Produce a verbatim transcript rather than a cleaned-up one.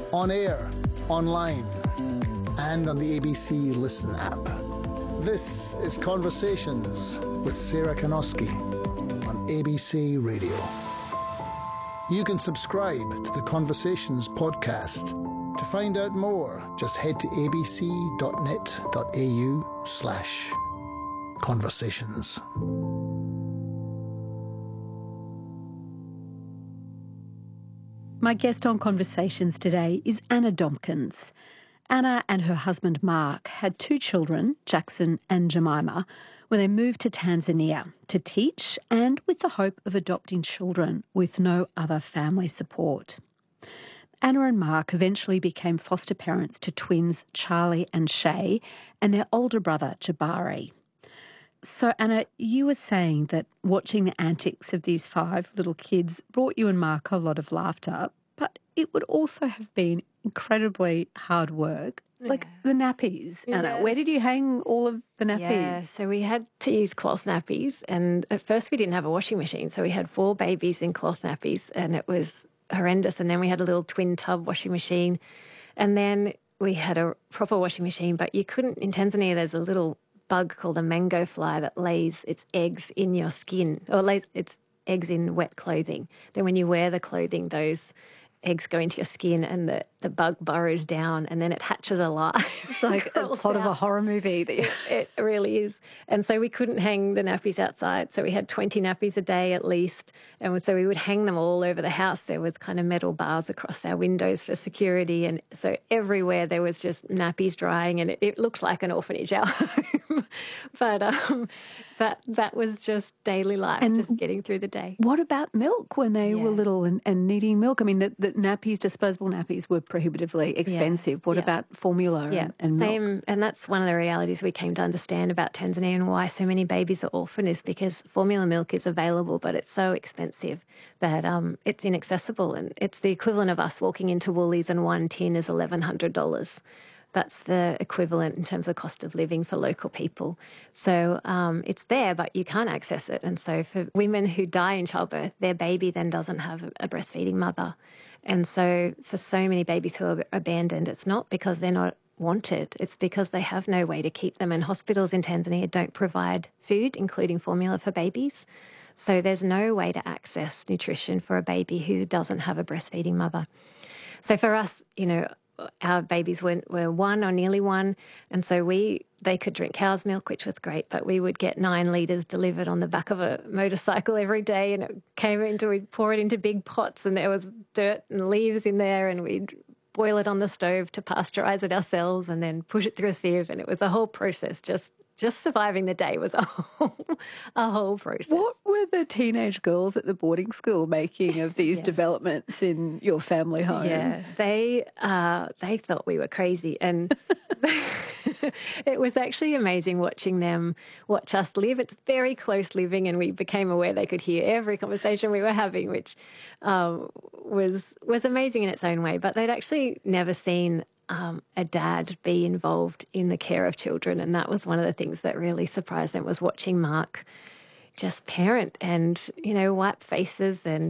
on air, online, and on the A B C Listen app. This is Conversations with Sarah Kanoski on A B C Radio. You can subscribe to the Conversations podcast. To find out more, just head to abc.net.au slash conversations. My guest on Conversations today is Anna Domkins. Anna and her husband Mark had two children, Jackson and Jemima, when they moved to Tanzania to teach and with the hope of adopting children with no other family support. Anna and Mark eventually became foster parents to twins Charlie and Shay and their older brother Jabari. So, Anna, you were saying that watching the antics of these five little kids brought you and Mark a lot of laughter, but it would also have been incredibly hard work. Yeah. Like the nappies, Anna. Yes. Where did you hang all of the nappies? Yeah, so we had to use cloth nappies, and at first we didn't have a washing machine, so we had four babies in cloth nappies, and it was horrendous. And then we had a little twin tub washing machine, and then we had a proper washing machine, but you couldn't, in Tanzania there's a little bug called a mango fly that lays its eggs in your skin, or lays its eggs in wet clothing. Then when you wear the clothing, those eggs go into your skin and the, the bug burrows down and then it hatches alive. It's like a plot out of a horror movie. That you... It really is. And so we couldn't hang the nappies outside. So we had twenty nappies a day at least. And so we would hang them all over the house. There was kind of metal bars across our windows for security. And so everywhere there was just nappies drying, and it, it looked like an orphanage, our home. But um, that that was just daily life, and just getting through the day. What about milk when they yeah. were little and, and needing milk? I mean, the, the nappies, disposable nappies, were prohibitively expensive. Yeah. What yeah. about formula yeah. and, and Same, milk? And that's one of the realities we came to understand about Tanzania and why so many babies are orphaned, is because formula milk is available, but it's so expensive that um, it's inaccessible. And it's the equivalent of us walking into Woolies and one tin is eleven hundred dollars. That's the equivalent in terms of cost of living for local people. So um, it's there, but you can't access it. And so for women who die in childbirth, their baby then doesn't have a breastfeeding mother. And so for so many babies who are abandoned, it's not because they're not wanted. It's because they have no way to keep them. And hospitals in Tanzania don't provide food, including formula for babies. So there's no way to access nutrition for a baby who doesn't have a breastfeeding mother. So for us, you know, our babies were, were one or nearly one, and so we they could drink cow's milk, which was great, but we would get nine litres delivered on the back of a motorcycle every day, and it came into, we'd pour it into big pots, and there was dirt and leaves in there, and we'd boil it on the stove to pasteurise it ourselves and then push it through a sieve, and it was a whole process. Just Just surviving the day was a whole, a whole process. What were the teenage girls at the boarding school making of these yeah. developments in your family home? Yeah, they uh, they thought we were crazy, and it was actually amazing watching them watch us live. It's very close living, and we became aware they could hear every conversation we were having, which um, was was amazing in its own way. But they'd actually never seen Um, a dad be involved in the care of children, and that was one of the things that really surprised them, was watching Mark just parent and, you know, wipe faces and